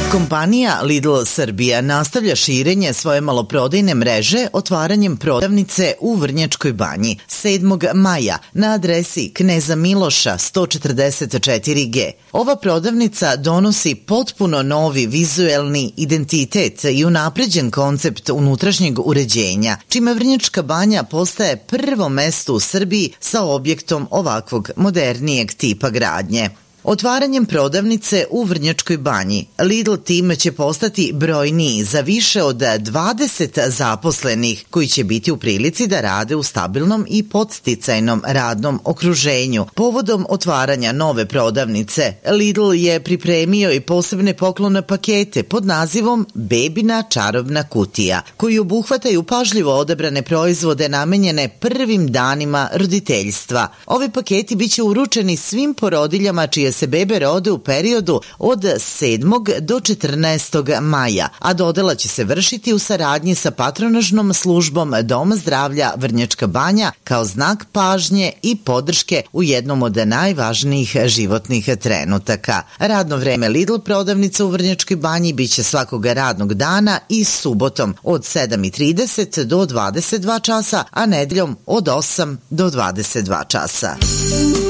Kompanija Lidl Srbija nastavlja širenje svoje maloprodajne mreže otvaranjem prodavnice u Vrnjačkoj Banji 7. maja na adresi Kneza Miloša 144G. Ova prodavnica donosi potpuno novi vizuelni identitet i unapređen koncept unutrašnjeg uređenja, čime Vrnjačka Banja postaje prvo mesto u Srbiji sa objektom ovakvog modernijeg tipa gradnje. Otvaranjem prodavnice u Vrnjačkoj Banji, Lidl tim će postati brojniji za više od 20 zaposlenih koji će biti u prilici da rade u stabilnom i podsticajnom radnom okruženju. Povodom otvaranja nove prodavnice, Lidl je pripremio i posebne poklone pakete pod nazivom Bebina čarobna kutija, koji obuhvataju pažljivo odabrane proizvode namenjene prvim danima roditeljstva. Ovi paketi biće uručeni svim porodiljama čije se bebe rode u periodu od 7. do 14. maja, a dodela će se vršiti u saradnji sa patronažnom službom Doma zdravlja Vrnjačka Banja kao znak pažnje i podrške u jednom od najvažnijih životnih trenutaka. Radno vreme Lidl prodavnica u Vrnjačkoj Banji biće svakog radnog dana i subotom od 7:30 do 22 časa, a nedeljom od 8 do 22 časa.